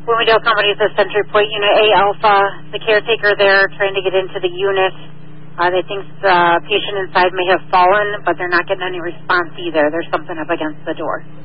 Bloomingdale Company is the Century Point Unit A Alpha. The caretaker there trying to get into the unit. They think the patient inside may have fallen, but they're not getting any response either. There's something up against the door.